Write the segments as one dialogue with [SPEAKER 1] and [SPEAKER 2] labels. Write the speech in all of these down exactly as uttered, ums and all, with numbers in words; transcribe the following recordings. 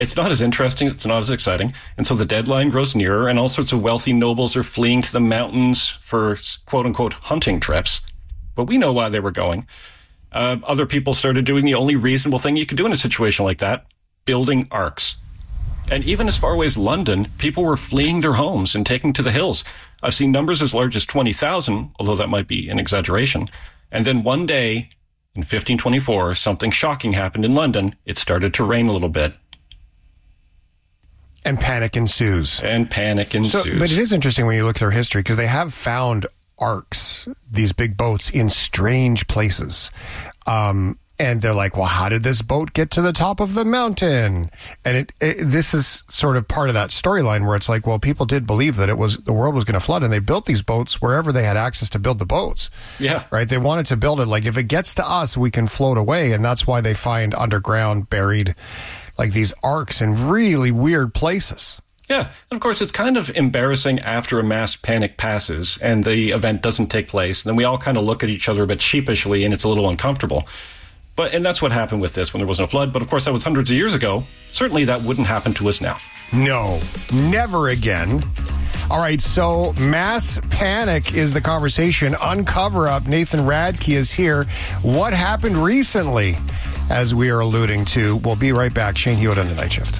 [SPEAKER 1] It's not as interesting, it's not as exciting, and so the deadline grows nearer, and all sorts of wealthy nobles are fleeing to the mountains for quote-unquote hunting trips. But we know why they were going. Uh, other people started doing the only reasonable thing you could do in a situation like that, building arks. And even as far away as London, people were fleeing their homes and taking to the hills. I've seen numbers as large as twenty thousand, although that might be an exaggeration. And then one day, in fifteen twenty-four, something shocking happened in London. It started to rain a little bit.
[SPEAKER 2] And panic ensues.
[SPEAKER 1] And panic ensues.
[SPEAKER 2] So, but it is interesting when you look through history, because they have found arks, these big boats, in strange places. Um, and they're like, well, how did this boat get to the top of the mountain? And it, it this is sort of part of that storyline where it's like, well, people did believe that it was the world was going to flood, and they built these boats wherever they had access to build the boats.
[SPEAKER 1] Yeah.
[SPEAKER 2] Right? They wanted to build it like, if it gets to us, we can float away. And that's why they find underground buried like these arks in really weird places.
[SPEAKER 1] Yeah. And of course, it's kind of embarrassing after a mass panic passes and the event doesn't take place. And then we all kind of look at each other a bit sheepishly, and it's a little uncomfortable. But and that's what happened with this when there wasn't a flood. But of course, that was hundreds of years ago. Certainly that wouldn't happen to us now.
[SPEAKER 2] No, never again. All right, so mass panic is the conversation. Uncover Up. Nathan Radke is here. What happened recently, as we are alluding to? We'll be right back. Shane Hewitt on the Night Shift.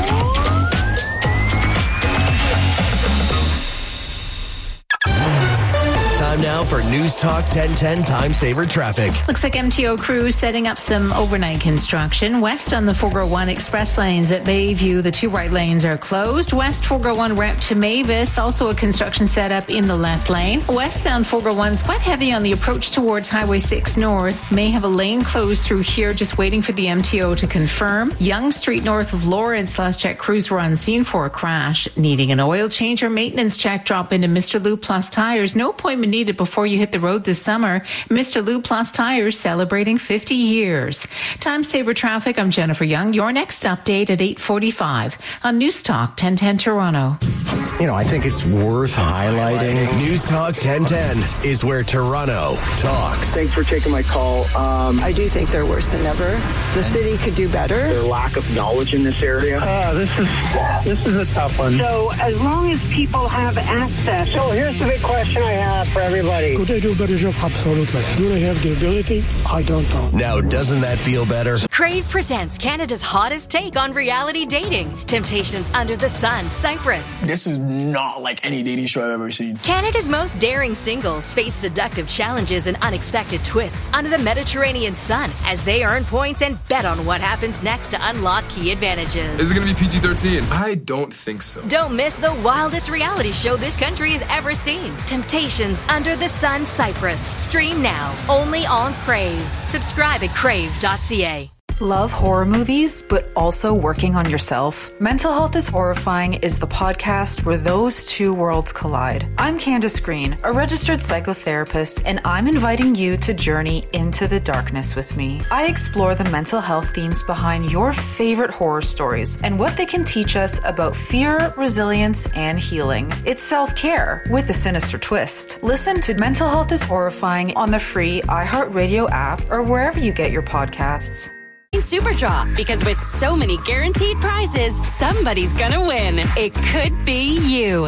[SPEAKER 3] Time now for News Talk ten ten Time Saver Traffic.
[SPEAKER 4] Looks like M T O crews setting up some overnight construction. West on the four oh one express lanes at Bayview, the two right lanes are closed. West four oh one ramp to Mavis, also a construction setup in the left lane. Westbound four oh one is quite heavy on the approach towards Highway six North. May have a lane closed through here, just waiting for the M T O to confirm. Yonge Street north of Lawrence, last check crews were on scene for a crash. Needing an oil change or maintenance check, drop into Mister Lube Plus Tires. No appointment needed before you hit the road this summer. Mister Lube Plus Tires celebrating fifty years. Time Saver Traffic, I'm Jennifer Young. Your next update at eight forty-five on News Talk ten ten Toronto.
[SPEAKER 3] You know, I think it's worth highlighting. News Talk ten ten is where Toronto talks.
[SPEAKER 5] Thanks for taking my call. Um,
[SPEAKER 6] I do think they're worse than ever. The city could do better.
[SPEAKER 5] Their lack of knowledge in this area.
[SPEAKER 7] Uh, this is this is a tough one.
[SPEAKER 8] So as long as people have access.
[SPEAKER 7] So here's the big question I have for everybody.
[SPEAKER 9] Could they do a better job? Absolutely. Do they have the ability? I don't know.
[SPEAKER 3] Now, doesn't that feel better?
[SPEAKER 10] Crave presents Canada's hottest take on reality dating. Temptations Under the Sun, Cyprus.
[SPEAKER 11] This is not like any dating show I've ever seen.
[SPEAKER 10] Canada's most daring singles face seductive challenges and unexpected twists under the Mediterranean sun as they earn points and bet on what happens next to unlock key advantages.
[SPEAKER 12] Is it going to be P G thirteen? I don't think so.
[SPEAKER 10] Don't miss the wildest reality show this country has ever seen. Temptations Under the Sun, Cyprus. Stream now, only on Crave. Subscribe at crave dot c a.
[SPEAKER 13] Love horror movies, but also working on yourself? Mental Health is Horrifying is the podcast where those two worlds collide. I'm Candace Green, a registered psychotherapist, and I'm inviting you to journey into the darkness with me. I explore the mental health themes behind your favorite horror stories and what they can teach us about fear, resilience, and healing. It's self-care with a sinister twist. Listen to Mental Health is Horrifying on the free iHeartRadio app or wherever you get your podcasts.
[SPEAKER 14] Super Draw, because with so many guaranteed prizes, somebody's gonna win. It could be you.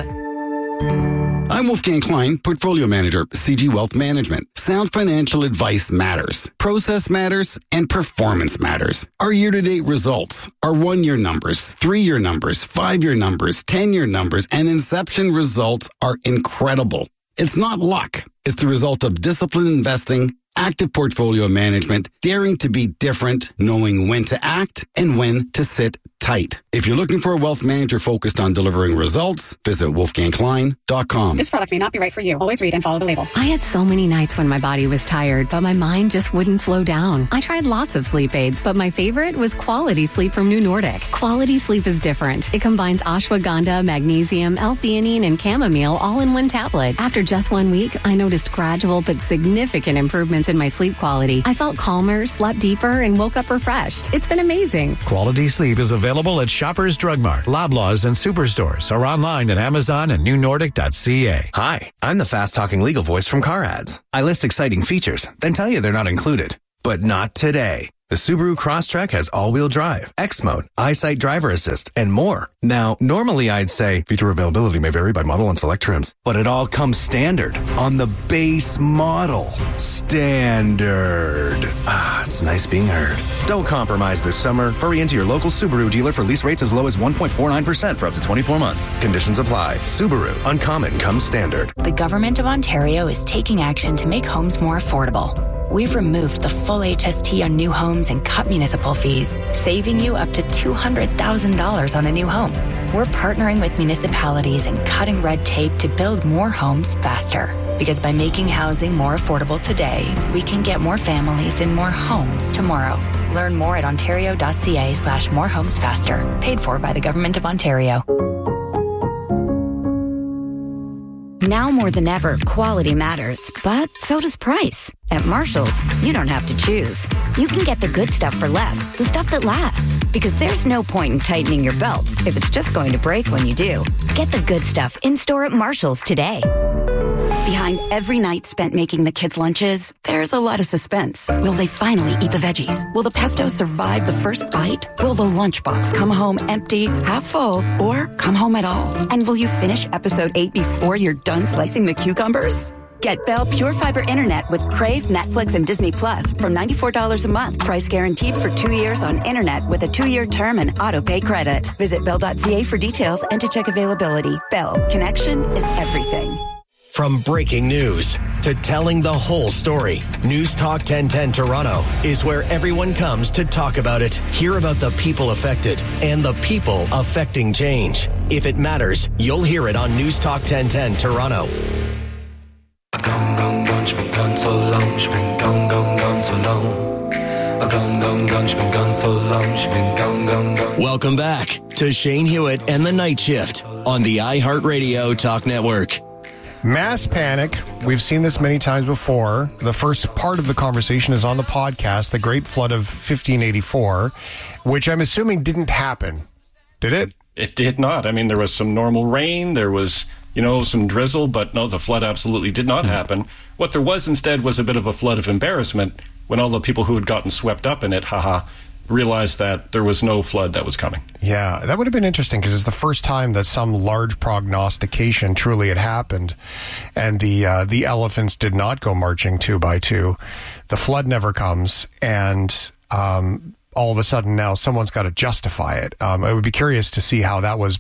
[SPEAKER 15] I'm Wolfgang Klein, Portfolio Manager, C G Wealth Management. Sound financial advice matters. Process matters, and performance matters. Our year-to-date results, our one-year numbers, three-year numbers, five-year numbers, ten-year numbers, and inception results are incredible. It's not luck. It's the result of disciplined investing, active portfolio management, daring to be different, knowing when to act and when to sit tight. If you're looking for a wealth manager focused on delivering results, visit wolfgang klein dot com.
[SPEAKER 16] This product may not be right for you. Always read and follow the label.
[SPEAKER 17] I had so many nights when my body was tired, but my mind just wouldn't slow down. I tried lots of sleep aids, but my favorite was Quality Sleep from New Nordic. Quality Sleep is different. It combines ashwagandha, magnesium, L-theanine, and chamomile all in one tablet. After just one week, I noticed gradual but significant improvements in my sleep quality. I felt calmer, slept deeper, and woke up refreshed. It's been amazing.
[SPEAKER 18] Quality Sleep is available at Shoppers Drug Mart, Loblaws, and Superstores, or online at Amazon and new nordic dot c a.
[SPEAKER 19] Hi, I'm the fast-talking legal voice from Car Ads. I list exciting features, then tell you they're not included. But not today.
[SPEAKER 3] The Subaru Crosstrek has all-wheel drive, X-Mode, EyeSight driver assist, and more. Now, normally I'd say feature availability may vary by model and select trims, but it all comes standard on the base model. Standard. Ah, it's nice being heard. Don't compromise this summer. Hurry into your local Subaru dealer for lease rates as low as one point four nine percent for up to twenty-four months. Conditions apply. Subaru. Uncommon comes standard.
[SPEAKER 19] The Government of Ontario is taking action to make homes more affordable. We've removed the full H S T on new homes and cut municipal fees, saving you up to two hundred thousand dollars on a new home. We're partnering with municipalities and cutting red tape to build more homes faster. Because by making housing more affordable today, we can get more families in more homes tomorrow. Learn more at ontario.ca slash more homes faster. Paid for by the Government of Ontario.
[SPEAKER 20] Now more than ever, quality matters, but so does price. At Marshall's, you don't have to choose. You can get the good stuff for less, the stuff that lasts. Because there's no point in tightening your belt if it's just going to break when you do. Get the good stuff in-store at Marshall's today.
[SPEAKER 21] Behind every night spent making the kids' lunches, there's a lot of suspense. Will they finally eat the veggies? Will the pesto survive the first bite? Will the lunchbox come home empty, half full, or come home at all? And will you finish episode eight before you're done slicing the cucumbers? Get Bell Pure Fiber Internet with Crave, Netflix, and Disney Plus from ninety-four dollars a month. Price guaranteed for two years on internet with a two-year term and auto-pay credit. Visit bell dot c a for details and to check availability. Bell, connection is everything.
[SPEAKER 3] From breaking news to telling the whole story, News Talk ten ten Toronto is where everyone comes to talk about it, hear about the people affected, and the people affecting change. If it matters, you'll hear it on News Talk ten ten Toronto.
[SPEAKER 22] Gone, gone, gone, she's been gone so long, she's been gone, gone, gone so long. Gone, gone, gone, she's been gone so long, she's been gone, gone, gone.
[SPEAKER 3] Welcome back to Shane Hewitt and the Night Shift on the iHeartRadio Talk Network.
[SPEAKER 2] Mass panic. We've seen this many times before. The first part of the conversation is on the podcast, The Great Flood of fifteen eighty-four, which I'm assuming didn't happen. Did it?
[SPEAKER 1] It did not. I mean, there was some normal rain. There was, you know, some drizzle, but no, the flood absolutely did not happen. What there was instead was a bit of a flood of embarrassment when all the people who had gotten swept up in it, haha, realized that there was no flood that was coming.
[SPEAKER 2] Yeah, that would have been interesting because it's the first time that some large prognostication truly had happened, and the uh, the elephants did not go marching two by two. The flood never comes, and um, all of a sudden now someone's got to justify it. Um, I would be curious to see how that was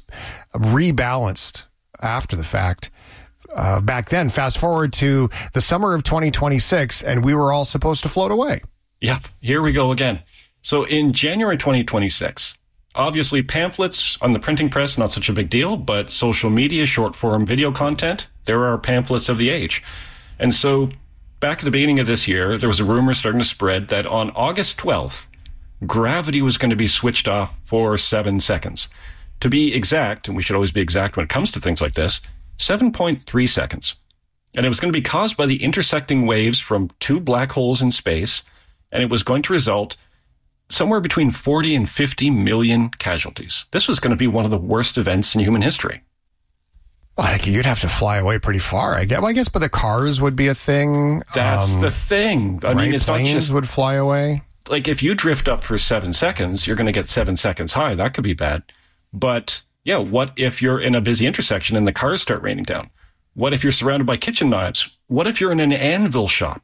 [SPEAKER 2] rebalanced after the fact. Uh, back then, fast forward to the summer of twenty twenty-six, and we were all supposed to float away.
[SPEAKER 1] Yep, here we go again. So in January twenty twenty-six, obviously pamphlets on the printing press, not such a big deal, but social media, short-form video content, there are pamphlets of the age. And so back at the beginning of this year, there was a rumor starting to spread that on August twelfth, gravity was going to be switched off for seven seconds. To be exact, and we should always be exact when it comes to things like this, seven point three seconds. And it was going to be caused by the intersecting waves from two black holes in space, and it was going to result somewhere between forty and fifty million casualties. This was going to be one of the worst events in human history.
[SPEAKER 2] Well, you'd have to fly away pretty far, I guess. Well, I guess, but the cars would be a thing.
[SPEAKER 1] That's um, the thing. I
[SPEAKER 2] right,
[SPEAKER 1] mean, it's
[SPEAKER 2] planes
[SPEAKER 1] not just
[SPEAKER 2] would fly away.
[SPEAKER 1] Like if you drift up for seven seconds, you're going to get seven seconds high. That could be bad. But yeah, what if you're in a busy intersection and the cars start raining down? What if you're surrounded by kitchen knives? What if you're in an anvil shop?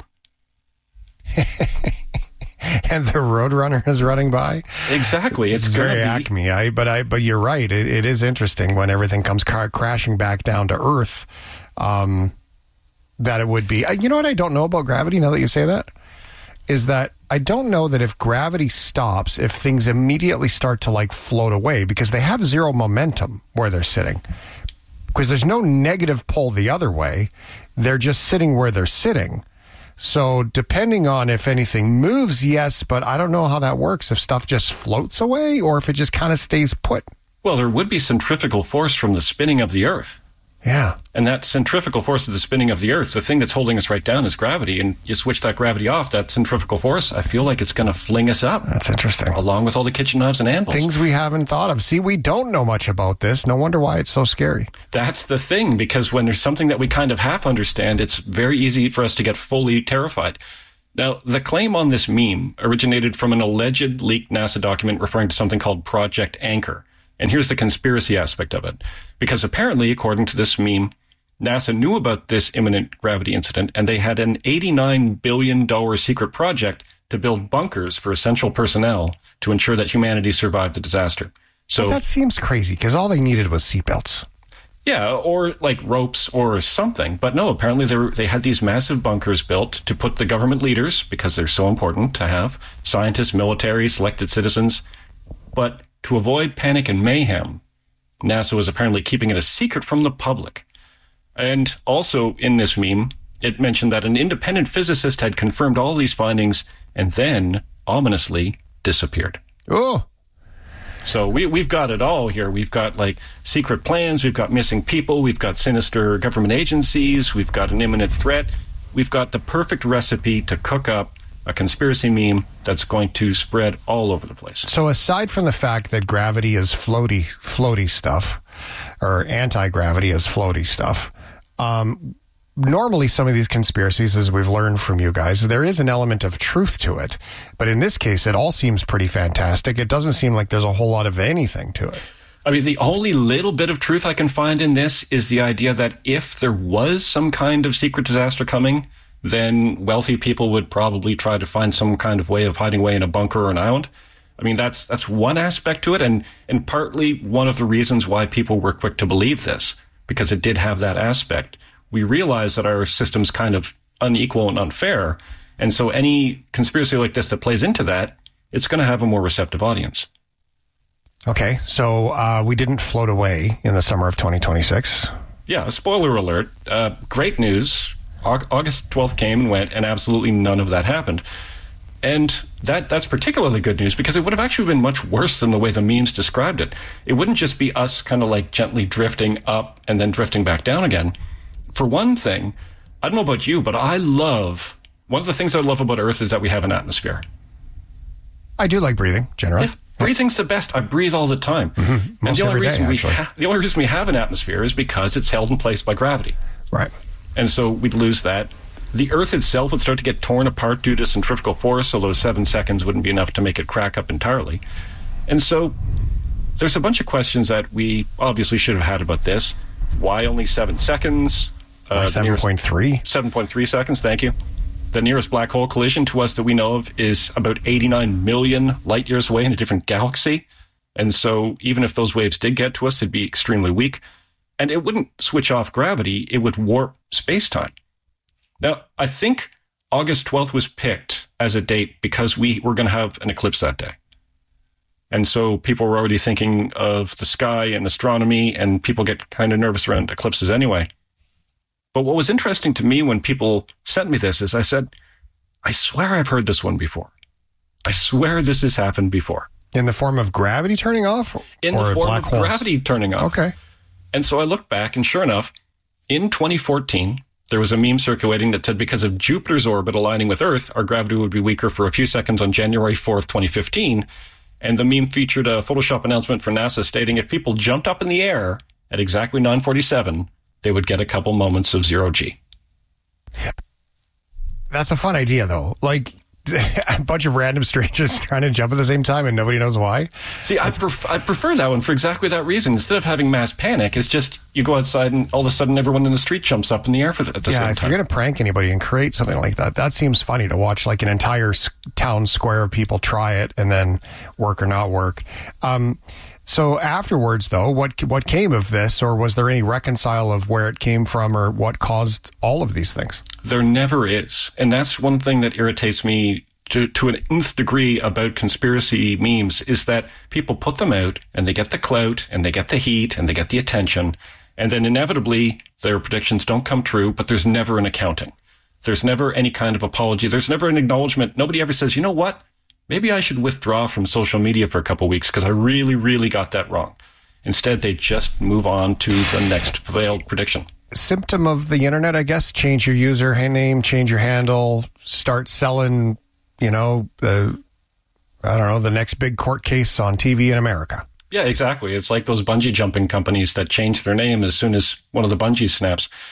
[SPEAKER 2] And the Roadrunner is running by.
[SPEAKER 1] Exactly,
[SPEAKER 2] it's,
[SPEAKER 1] it's
[SPEAKER 2] very
[SPEAKER 1] be...
[SPEAKER 2] Acme. I, but I, but you're right. It, it is interesting when everything comes car- crashing back down to Earth. Um, that it would be. You know what I don't know about gravity? Now that you say that, is that I don't know that if gravity stops, if things immediately start to like float away because they have zero momentum where they're sitting. Because there's no negative pull the other way. They're just sitting where they're sitting. So depending on if anything moves, yes, but I don't know how that works. If stuff just floats away or if it just kind of stays put.
[SPEAKER 1] Well, there would be centrifugal force from the spinning of the Earth.
[SPEAKER 2] Yeah.
[SPEAKER 1] And that centrifugal force of the spinning of the Earth, the thing that's holding us right down is gravity. And you switch that gravity off, that centrifugal force, I feel like it's going to fling us up.
[SPEAKER 2] That's interesting.
[SPEAKER 1] Along with all the kitchen knives and anvils.
[SPEAKER 2] Things we haven't thought of. See, we don't know much about this. No wonder why it's so scary.
[SPEAKER 1] That's the thing, because when there's something that we kind of half understand, it's very easy for us to get fully terrified. Now, the claim on this meme originated from an alleged leaked NASA document referring to something called Project Anchor. And here's the conspiracy aspect of it. Because apparently, according to this meme, NASA knew about this imminent gravity incident, and they had an eighty-nine billion dollars secret project to build bunkers for essential personnel to ensure that humanity survived the disaster. So
[SPEAKER 2] well, that seems crazy, because all they needed was seatbelts.
[SPEAKER 1] Yeah, or like ropes or something. But no, apparently they were, they had these massive bunkers built to put the government leaders, because they're so important to have, scientists, military, selected citizens. But to avoid panic and mayhem, NASA was apparently keeping it a secret from the public. And also in this meme, it mentioned that an independent physicist had confirmed all these findings and then, ominously, disappeared.
[SPEAKER 2] Oh.
[SPEAKER 1] So we, we've got it all here. We've got, like, secret plans. We've got missing people. We've got sinister government agencies. We've got an imminent threat. We've got the perfect recipe to cook up a conspiracy meme that's going to spread all over the place.
[SPEAKER 2] So aside from the fact that gravity is floaty, floaty stuff, or anti-gravity is floaty stuff, um, normally some of these conspiracies, as we've learned from you guys, there is an element of truth to it. But in this case, it all seems pretty fantastic. It doesn't seem like there's a whole lot of anything to it.
[SPEAKER 1] I mean, the only little bit of truth I can find in this is the idea that if there was some kind of secret disaster coming, then wealthy people would probably try to find some kind of way of hiding away in a bunker or an island. I mean, that's that's one aspect to it, and, and partly one of the reasons why people were quick to believe this, because it did have that aspect. We realize that our system's kind of unequal and unfair, and so any conspiracy like this that plays into that, it's going to have a more receptive audience.
[SPEAKER 2] Okay, so uh, we didn't float away in the summer of twenty twenty-six.
[SPEAKER 1] Yeah, spoiler alert. Uh, great news. August twelfth came and went, and absolutely none of that happened. And that that's particularly good news, because it would have actually been much worse than the way the memes described it. It wouldn't just be us kind of like gently drifting up and then drifting back down again. For one thing, I don't know about you, but I love, one of the things I love about Earth is that we have an atmosphere.
[SPEAKER 2] I do like breathing, generally.
[SPEAKER 1] Yeah, breathing's the best. I breathe all the time.
[SPEAKER 2] Mm-hmm.
[SPEAKER 1] And the only,
[SPEAKER 2] day,
[SPEAKER 1] reason we ha- the only reason we have an atmosphere is because it's held in place by gravity.
[SPEAKER 2] Right.
[SPEAKER 1] And so we'd lose that. The Earth itself would start to get torn apart due to centrifugal force, so those seven seconds wouldn't be enough to make it crack up entirely. And so there's a bunch of questions that we obviously should have had about this. Why only seven seconds?
[SPEAKER 2] Uh, seven point three?
[SPEAKER 1] seven point three seconds, thank you. The nearest black hole collision to us that we know of is about eighty-nine million light years away in a different galaxy. And so even if those waves did get to us, they'd be extremely weak. And it wouldn't switch off gravity, it would warp space-time. Now, I think August twelfth was picked as a date because we were going to have an eclipse that day. And so people were already thinking of the sky and astronomy, and people get kind of nervous around eclipses anyway. But what was interesting to me when people sent me this is I said, I swear I've heard this one before. I swear this has happened before.
[SPEAKER 2] In the form of gravity turning off?
[SPEAKER 1] In
[SPEAKER 2] or
[SPEAKER 1] the form
[SPEAKER 2] black
[SPEAKER 1] of
[SPEAKER 2] holes?
[SPEAKER 1] gravity turning off.
[SPEAKER 2] Okay.
[SPEAKER 1] And so I looked back, and sure enough, in twenty fourteen, there was a meme circulating that said because of Jupiter's orbit aligning with Earth, our gravity would be weaker for a few seconds on January fourth, twenty fifteen. And the meme featured a Photoshop announcement from NASA stating if people jumped up in the air at exactly nine forty-seven, they would get a couple moments of zero G.
[SPEAKER 2] That's a fun idea, though. Like, a bunch of random strangers trying to jump at the same time and nobody knows why.
[SPEAKER 1] See, I, pref- I prefer that one for exactly that reason. Instead of having mass panic, it's just you go outside and all of a sudden everyone in the street jumps up in the air for the, at the
[SPEAKER 2] yeah,
[SPEAKER 1] same time.
[SPEAKER 2] Yeah, if you're going to prank anybody and create something like that, that seems funny to watch like an entire town square of people try it and then work or not work. Um, so afterwards, though, what what came of this, or was there any reconcile of where it came from or what caused all of these things?
[SPEAKER 1] There never is. And that's one thing that irritates me to, to an nth degree about conspiracy memes is that people put them out and they get the clout and they get the heat and they get the attention. And then inevitably their predictions don't come true, but there's never an accounting. There's never any kind of apology. There's never an acknowledgement. Nobody ever says, you know what? Maybe I should withdraw from social media for a couple of weeks because I really, really got that wrong. Instead, they just move on to the next failed prediction.
[SPEAKER 2] Symptom of the internet, I guess. Change your user name, change your handle, start selling, you know, the, I don't know, the next big court case on T V in America.
[SPEAKER 1] Yeah, exactly. It's like those bungee jumping companies that change their name as soon as one of the bungees snaps.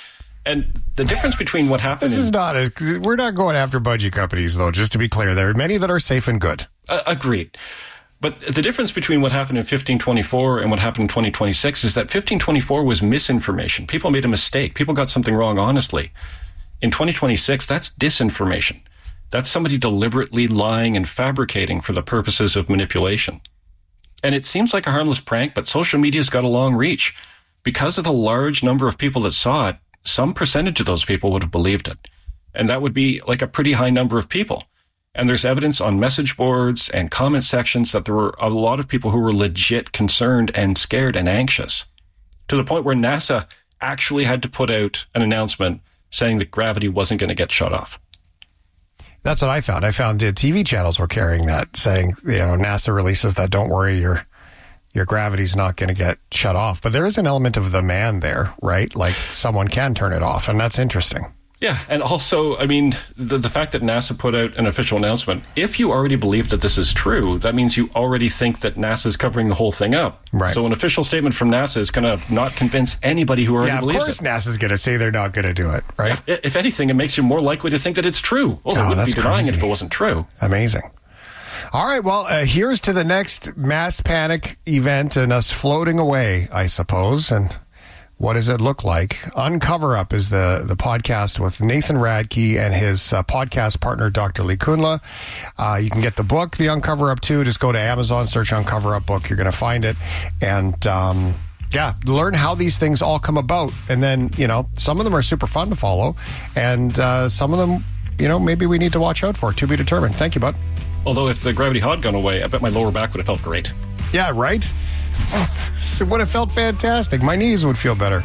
[SPEAKER 1] And the difference between what happened...
[SPEAKER 2] This
[SPEAKER 1] in,
[SPEAKER 2] is not... A, we're not going after budgie companies, though, just to be clear. There are many that are safe and good.
[SPEAKER 1] Uh, agreed. But the difference between what happened in fifteen twenty-four and what happened in twenty twenty-six is that fifteen twenty-four was misinformation. People made a mistake. People got something wrong honestly. In twenty twenty-six, that's disinformation. That's somebody deliberately lying and fabricating for the purposes of manipulation. And it seems like a harmless prank, but social media's got a long reach. Because of the large number of people that saw it, some percentage of those people would have believed it. And that would be like a pretty high number of people. And there's evidence on message boards and comment sections that there were a lot of people who were legit concerned and scared and anxious, to the point where NASA actually had to put out an announcement saying that gravity wasn't going to get shut off.
[SPEAKER 2] That's what I found. I found the T V channels were carrying that, saying, you know, NASA releases that, don't worry, your your gravity's not going to get shut off. But there is an element of the man there, right? Like someone can turn it off, and that's interesting.
[SPEAKER 1] Yeah, and also, I mean, the, the fact that NASA put out an official announcement, if you already believe that this is true, that means you already think that NASA's covering the whole thing up.
[SPEAKER 2] Right.
[SPEAKER 1] So an official statement from NASA is going to not convince anybody who already
[SPEAKER 2] yeah,
[SPEAKER 1] believes it.
[SPEAKER 2] of course NASA's going to say they're not going to do it, right?
[SPEAKER 1] Yeah, if anything, it makes you more likely to think that it's true. Well, they
[SPEAKER 2] Oh,
[SPEAKER 1] wouldn't be
[SPEAKER 2] that's
[SPEAKER 1] denying
[SPEAKER 2] crazy.
[SPEAKER 1] it if it wasn't true.
[SPEAKER 2] Amazing. All right, well, uh, here's to the next mass panic event and us floating away, I suppose. And what does it look like? Uncover Up is the, the podcast with Nathan Radke and his uh, podcast partner, Doctor Lee Kunla. Uh, you can get the book, The Uncover Up, too. Just go to Amazon, search Uncover Up book. You're going to find it. And, um, yeah, learn how these things all come about. And then, you know, some of them are super fun to follow. And uh, some of them, you know, maybe we need to watch out for. To be determined. Thank you, bud.
[SPEAKER 1] Although if the gravity had gone away, I bet my lower back would have felt great.
[SPEAKER 2] Yeah, right? It would have felt fantastic. My knees would feel better.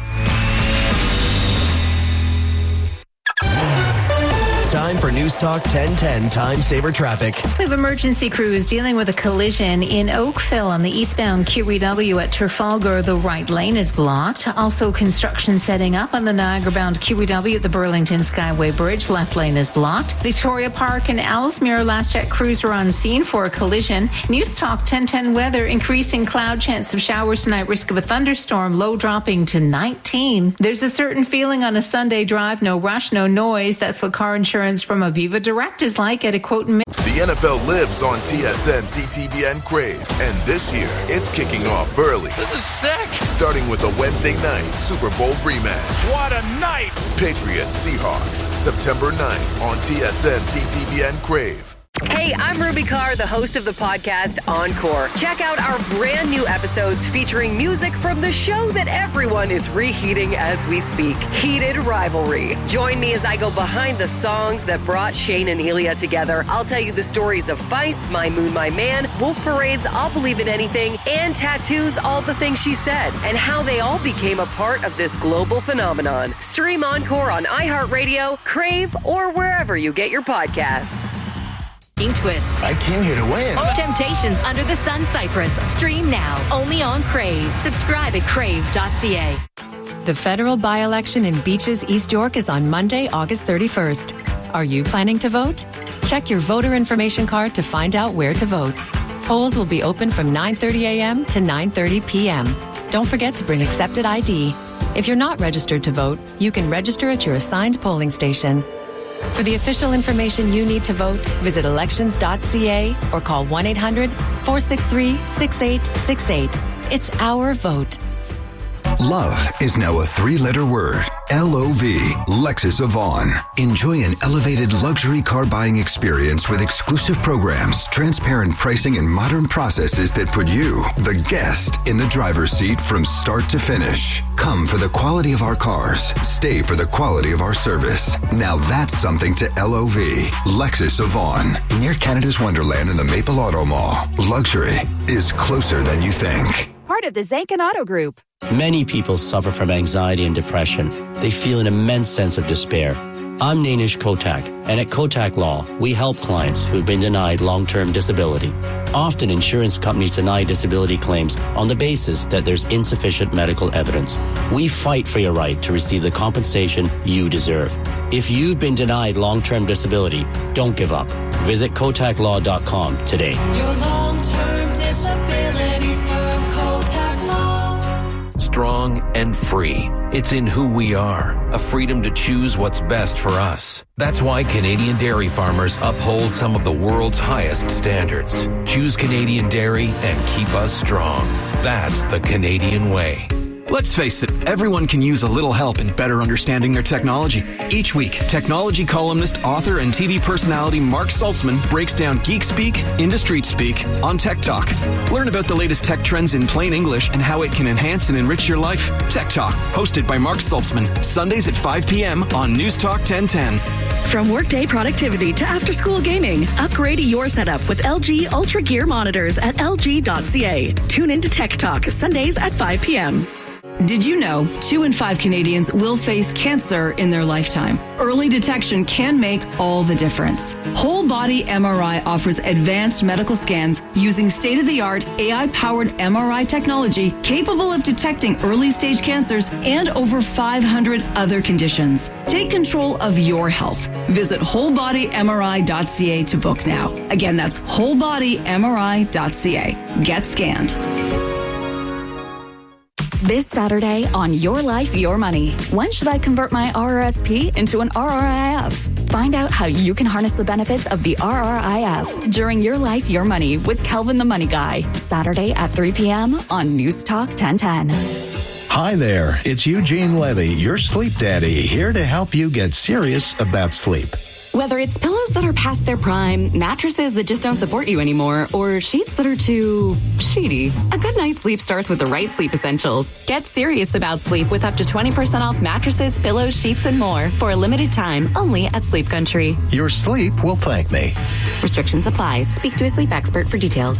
[SPEAKER 3] Time for News Talk ten ten Time Saver Traffic.
[SPEAKER 4] We have emergency crews dealing with a collision in Oakville on the eastbound Q E W at Trafalgar. The right lane is blocked. Also construction setting up on the Niagara-bound Q E W at the Burlington Skyway Bridge. Left lane is blocked. Victoria Park and Ellesmere last jet crews are on scene for a collision. News Talk ten ten weather. Increasing cloud, chance of showers tonight. Risk of a thunderstorm. Low dropping to nineteen. There's a certain feeling on a Sunday drive. No rush, no noise. That's what car insurance from Aviva Direct is like at a quote.
[SPEAKER 6] The N F L lives on T S N, C T V, and Crave. And this year, it's kicking off early.
[SPEAKER 23] This is sick.
[SPEAKER 6] Starting with a Wednesday night Super Bowl rematch.
[SPEAKER 23] What a night.
[SPEAKER 6] Patriots Seahawks, September ninth on T S N, C T V, and Crave.
[SPEAKER 24] Hey, I'm Ruby Carr, the host of the podcast Encore. Check out our brand new episodes featuring music from the show that everyone is reheating as we speak, Heated Rivalry. Join me as I go behind the songs that brought Shane and Elia together. I'll tell you the stories of Feist, My Moon, My Man, Wolf Parade's I'll Believe in Anything, and Tattoo's All the Things She Said, and how they all became a part of this global phenomenon. Stream Encore on iHeartRadio, Crave, or wherever you get your podcasts.
[SPEAKER 10] Twists.
[SPEAKER 11] I came here to win.
[SPEAKER 10] Temptations Under the Sun Cypress. Stream now, only on Crave. Subscribe at crave dot c a.
[SPEAKER 25] The federal by-election in Beaches, East York is on Monday, August thirty-first. Are you planning to vote? Check your voter information card to find out where to vote. Polls will be open from nine thirty a.m. to nine thirty p.m. Don't forget to bring accepted I D. If you're not registered to vote, you can register at your assigned polling station. For the official information you need to vote, visit elections dot c a or call one eight hundred four six three six eight six eight. It's our vote.
[SPEAKER 26] Love is now a three-letter word. L O V. Lexus of On. Enjoy an elevated luxury car buying experience with exclusive programs, transparent pricing, and modern processes that put you, the guest, in the driver's seat from start to finish. Come for the quality of our cars. Stay for the quality of our service. Now that's something to L O V. Lexus of On. Near Canada's Wonderland in the Maple Auto Mall. Luxury is closer than you think.
[SPEAKER 27] Part of the Zankin Auto Group.
[SPEAKER 28] Many people suffer from anxiety and depression. They feel an immense sense of despair. I'm Nainish Kotak, and at Kotak Law, we help clients who've been denied long-term disability. Often, insurance companies deny disability claims on the basis that there's insufficient medical evidence. We fight for your right to receive the compensation you deserve. If you've been denied long-term disability, don't give up. Visit kotak law dot com today.
[SPEAKER 29] Your long-term disability firm, Kotak Law.
[SPEAKER 5] strong and free. It's in who we are, a freedom to choose what's best for us. That's why Canadian dairy farmers uphold some of the world's highest standards. Choose Canadian dairy and keep us strong. That's the Canadian way.
[SPEAKER 7] Let's face it, everyone can use a little help in better understanding their technology. Each week, technology columnist, author, and T V personality Mark Saltzman breaks down geek speak into street speak on Tech Talk. Learn about the latest tech trends in plain English and how it can enhance and enrich your life. Tech Talk, hosted by Mark Saltzman, Sundays at five p.m. on News Talk ten ten.
[SPEAKER 8] From workday productivity to after-school gaming, upgrade your setup with L G Ultra Gear monitors at L G dot C A. Tune into Tech Talk, Sundays at five p.m.
[SPEAKER 9] Did you know two in five Canadians will face cancer in their lifetime? Early detection can make all the difference. Whole Body M R I offers advanced medical scans using state-of-the-art A I-powered M R I technology capable of detecting early-stage cancers and over five hundred other conditions. Take control of your health. Visit whole body M R I dot C A to book now. Again, that's whole body M R I dot C A. Get scanned.
[SPEAKER 12] This Saturday on Your Life, Your Money. When should I convert my R R S P into an R R I F? Find out how you can harness the benefits of the R R I F during Your Life, Your Money with Kelvin the Money Guy. Saturday at three p.m. on News Talk ten ten.
[SPEAKER 13] Hi there, it's Eugene Levy, your sleep daddy, here to help you get serious about sleep.
[SPEAKER 23] Whether it's pillows that are past their prime, mattresses that just don't support you anymore, or sheets that are too sheety, a good night's sleep starts with the right sleep essentials. Get serious about sleep with up to twenty percent off mattresses, pillows, sheets, and more for a limited time only at Sleep Country.
[SPEAKER 13] Your sleep will thank me.
[SPEAKER 23] Restrictions apply. Speak to a sleep expert for details.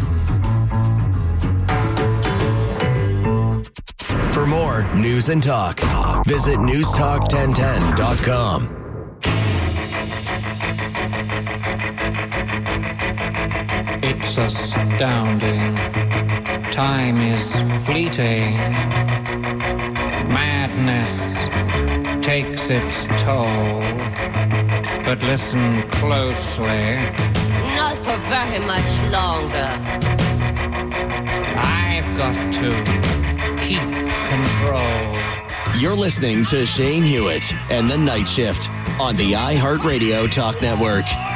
[SPEAKER 3] For more news and talk, visit news talk ten ten dot com.
[SPEAKER 27] It's astounding. Time is fleeting. Madness takes its toll. But listen closely.
[SPEAKER 29] Not for very much longer.
[SPEAKER 27] I've got to keep control.
[SPEAKER 3] You're listening to Shane Hewitt and The Night Shift on the iHeartRadio Talk Network.